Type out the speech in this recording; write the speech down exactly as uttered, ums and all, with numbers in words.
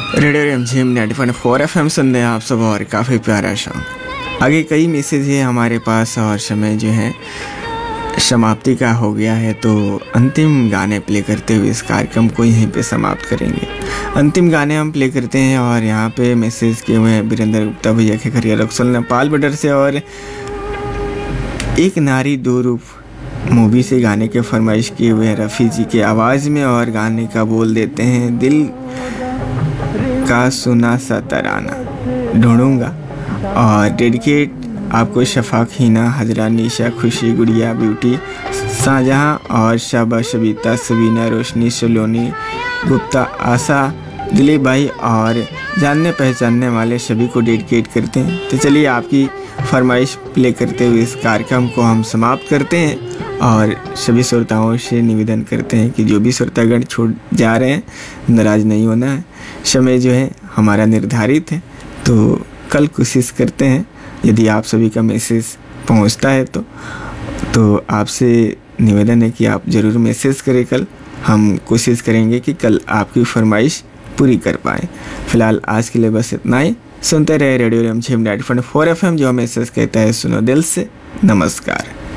Radio रिमझिम ninety point four F M सुन रहे हैं आप सब और काफ़ी प्यारा सॉन्ग। आगे कई मैसेज है हमारे पास और समय जो है समाप्ति का हो गया है, तो अंतिम गाने प्ले करते हुए इस कार्यक्रम को यहीं पे समाप्त करेंगे। अंतिम गाने हम प्ले करते हैं और यहाँ पे मैसेज किए हुए हैं वीरेंद्र गुप्ता भैया के खरिया रक्सुल नेपाल बॉर्डर से, और एक नारी दो रूप मूवी से गाने के फरमाइश किए हुए हैं रफ़ी जी की आवाज़ में, और गाने का बोल देते हैं दिल का सुना सा तराना ढूंढूंगा। और डेडिकेट आपको शफाक, हिना, हजरा, निशा, खुशी, गुड़िया, ब्यूटी, शाहजहां और शाबा, शबीता, सबीना, रोशनी, सलोनी, गुप्ता, आशा, दिलीप भाई और जानने पहचानने वाले सभी को डेडिकेट करते हैं। तो चलिए आपकी फरमाइश प्ले करते हुए इस कार्यक्रम को हम समाप्त करते हैं और सभी श्रोताओं से निवेदन करते हैं कि जो भी श्रोतागण छूट जा रहे हैं नाराज़ नहीं होना है। समय जो है हमारा निर्धारित है, तो कल कोशिश करते हैं यदि आप सभी का मैसेज पहुंचता है तो तो आपसे निवेदन है कि आप ज़रूर मैसेज करें। कल हम कोशिश करेंगे कि कल आपकी फरमाइश पूरी कर पाएँ। फ़िलहाल आज के लिए बस इतना ही। सुनते रहे रेडियो रिमझिम ninety point four F M, जो मैसेज कहता है सुनो दिल से। नमस्कार।